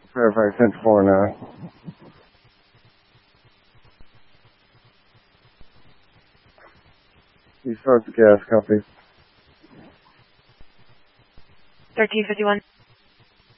Fairfax Central 4 now. He starts the gas company. 1351.